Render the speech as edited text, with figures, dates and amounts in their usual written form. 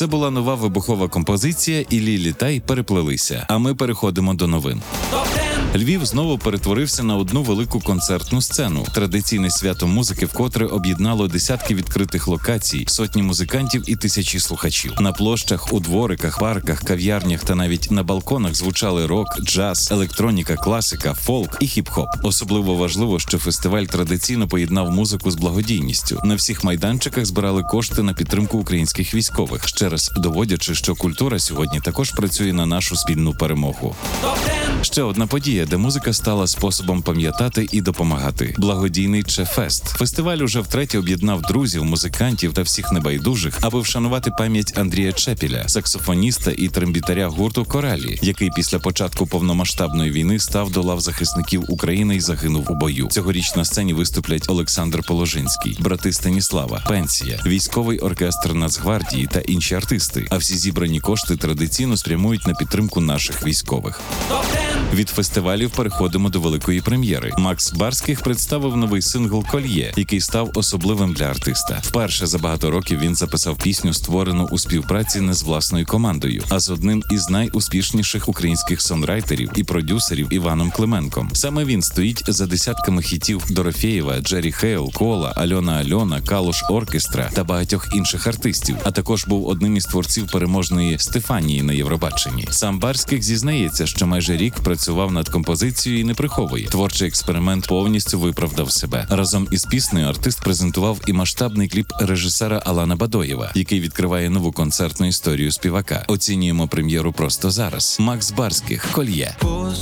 Це була нова вибухова композиція, і Лілі та й переплелися. А ми переходимо до новин. Львів знову перетворився на одну велику концертну сцену. Традиційне свято музики вкотре об'єднало десятки відкритих локацій, сотні музикантів і тисячі слухачів. На площах, у двориках, парках, кав'ярнях та навіть на балконах звучали рок, джаз, електроніка, класика, фолк і хіп-хоп. Особливо важливо, що фестиваль традиційно поєднав музику з благодійністю. На всіх майданчиках збирали кошти на підтримку українських військових, ще раз доводячи, що культура сьогодні також працює на нашу спільну перемогу. Ще одна подія, де музика стала способом пам'ятати і допомагати. Благодійний Че-фест. Фестиваль уже втретє об'єднав друзів, музикантів та всіх небайдужих, аби вшанувати пам'ять Андрія Чепіля, саксофоніста і трембітаря гурту «Коралі», який після початку повномасштабної війни став до лав захисників України і загинув у бою. Цьогоріч на сцені виступлять Олександр Положинський, брати Станіслава, Пенсія, військовий оркестр Нацгвардії та інші артисти. А всі зібрані кошти традиційно спрямують на підтримку наших військових. Від фестивалів переходимо до великої прем'єри. Макс Барських представив новий сингл «Кольє», який став особливим для артиста. Вперше за багато років він записав пісню, створену у співпраці не з власною командою, а з одним із найуспішніших українських сонрайтерів і продюсерів Іваном Клименком. Саме він стоїть за десятками хітів Дорофєєва, Джері Хейл, Кола, Альона, Калуш Оркестра та багатьох інших артистів, а також був одним із творців переможної «Стефанії» на Євробаченні. Сам Барських зізнається, що майже рік працював над композицією і не приховує. Творчий експеримент повністю виправдав себе. Разом із піснею артист презентував і масштабний кліп режисера Алана Бадоєва, який відкриває нову концертну історію співака. Оцінюємо прем'єру просто зараз. Макс Барських «Кольє».